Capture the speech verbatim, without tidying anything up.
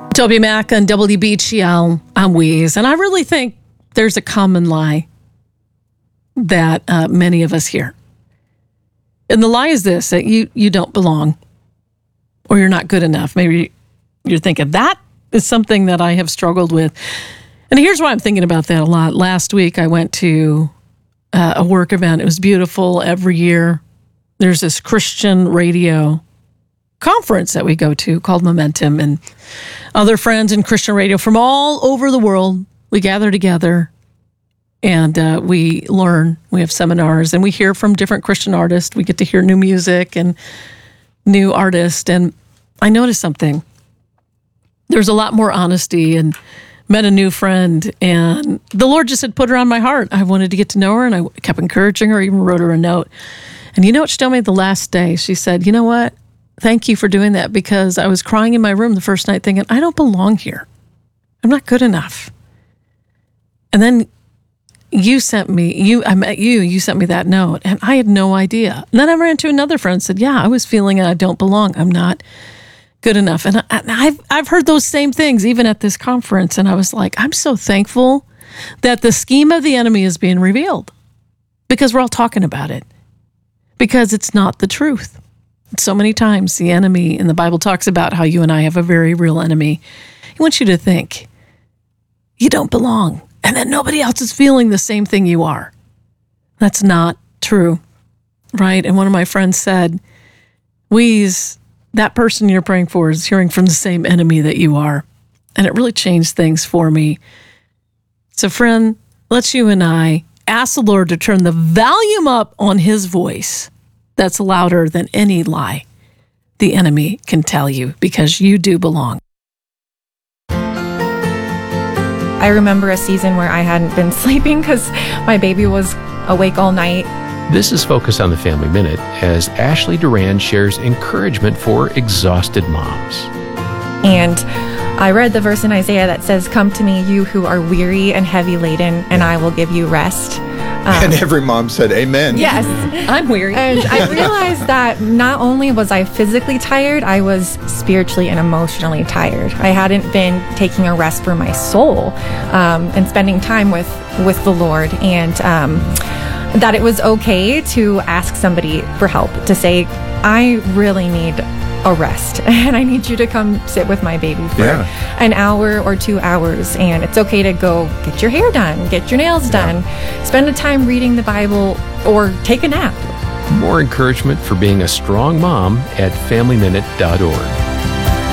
Toby Mac on W B G L. I'm Weeze, and I really think there's a common lie that uh, many of us hear. And the lie is this, that you, you don't belong or you're not good enough. Maybe you're thinking that is something that I have struggled with. And here's why I'm thinking about that a lot. Last week, I went to uh, a work event. It was beautiful. Every year, there's this Christian radio conference that we go to called Momentum, and other friends in Christian radio from all over the world. We gather together and uh, we learn. We have seminars and we hear from different Christian artists. We get to hear new music and new artists. And I noticed something. There's a lot more honesty, and met a new friend, and the Lord just had put her on my heart. I wanted to get to know her, and I kept encouraging her, even wrote her a note. And you know what she told me the last day? She said, you know what? Thank you for doing that, because I was crying in my room the first night thinking, I don't belong here. I'm not good enough. And then you sent me, you, I met you, you sent me that note, and I had no idea. And then I ran to another friend and said, yeah, I was feeling I don't belong. I'm not good enough. And, I, and I've, I've heard those same things even at this conference. And I was like, I'm so thankful that the scheme of the enemy is being revealed, because we're all talking about it, because it's not the truth. So many times the enemy in the Bible talks about how you and I have a very real enemy. He wants you to think you don't belong, and that nobody else is feeling the same thing you are. That's not true, right? And one of my friends said, Weeze, that person you're praying for is hearing from the same enemy that you are. And it really changed things for me. So friend, let's you and I ask the Lord to turn the volume up on his voice that's louder than any lie the enemy can tell you, because you do belong. I remember a season where I hadn't been sleeping because my baby was awake all night. This is Focus on the Family Minute, as Ashley Duran shares encouragement for exhausted moms. And I read the verse in Isaiah that says, come to me, you who are weary and heavy laden, and I will give you rest. Um, and every mom said, amen. Yes. I'm weary. And I realized that not only was I physically tired, I was spiritually and emotionally tired. I hadn't been taking a rest for my soul um, and spending time with, with the Lord. And um, that it was okay to ask somebody for help, to say, I really need a rest, and I need you to come sit with my baby for yeah. an hour or two hours. And it's okay to go get your hair done, get your nails done, yeah. spend a time reading the Bible, or take a nap. More encouragement for being a strong mom at family minute dot org.